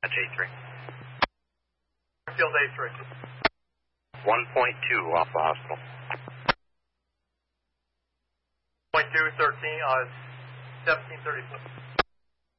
That's A3. Field A3. 1.2 off the hospital. 0.2, 13, 1734.